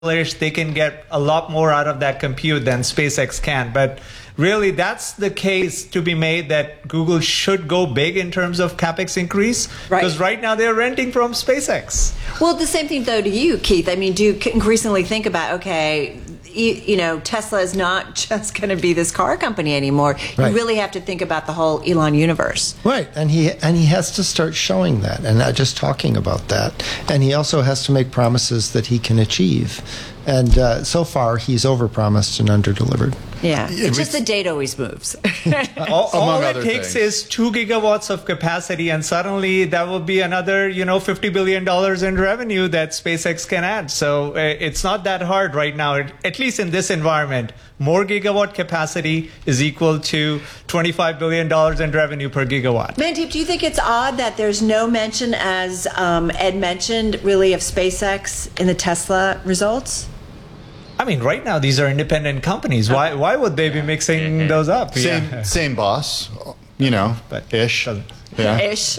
they can get a lot more out of that compute than SpaceX can. But really, that's the case to be made that Google should go big in terms of CapEx increase. Because right now they're renting from SpaceX. Well, the same thing, though, to you, Keith. I mean, do you increasingly think about, okay, you know, Tesla is not just going to be this car company anymore. You really have to think about the whole Elon universe. Right, and he has to start showing that and not just talking about that. And he also has to make promises that he can achieve. And so far, he's overpromised and underdelivered. Yeah, it's just the date always moves. all it takes is 2 gigawatts of capacity, and suddenly that will be another, $50 billion in revenue that SpaceX can add. So it's not that hard right now, at least in this environment. More gigawatt capacity is equal to $25 billion in revenue per gigawatt. Mandeep, do you think it's odd that there's no mention, as Ed mentioned, really of SpaceX in the Tesla results? I mean, right now, these are independent companies. Why would they be mixing those up? Same boss, but ish. Yeah. Ish.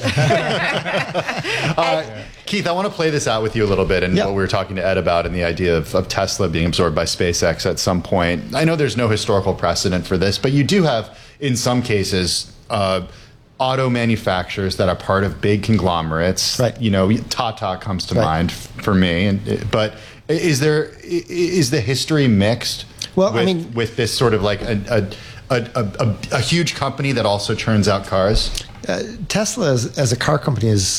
Keith, I want to play this out with you a little bit and what we were talking to Ed about and the idea of Tesla being absorbed by SpaceX at some point. I know there's no historical precedent for this, but you do have, in some cases, auto manufacturers that are part of big conglomerates. Right. Tata comes to mind for me. But is the history mixed? Well, with this sort of like a huge company that also churns out cars? Tesla as a car company is